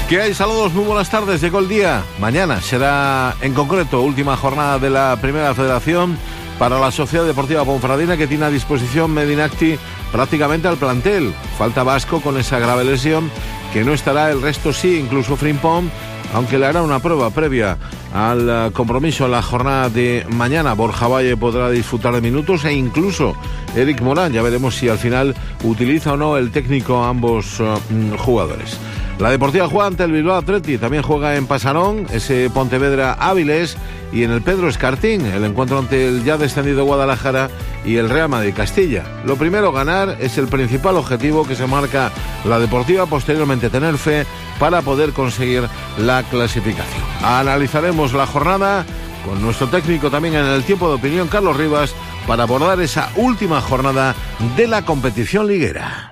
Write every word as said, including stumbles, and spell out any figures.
¿Qué hay? Saludos, muy buenas tardes. Llegó el día. Mañana será, en concreto, última jornada de la Primera Federación para la Sociedad Deportiva Ponferradina, que tiene a disposición Medinacti prácticamente al plantel. Falta Vasco con esa grave lesión, que no estará, el resto sí, incluso Frimpong, aunque le hará una prueba previa al compromiso en la jornada de mañana. Borja Valle podrá disfrutar de minutos e incluso Eric Morán. Ya veremos si al final utiliza o no el técnico a ambos uh, jugadores. La Deportiva juega ante el Bilbao Athletic, también juega en Pasarón, ese Pontevedra Áviles, y en el Pedro Escartín, el encuentro ante el ya descendido Guadalajara y el Real Madrid Castilla. Lo primero, ganar, es el principal objetivo que se marca la Deportiva, posteriormente tener fe para poder conseguir la clasificación. Analizaremos la jornada con nuestro técnico también en el tiempo de opinión, Carlos Rivas, para abordar esa última jornada de la competición liguera.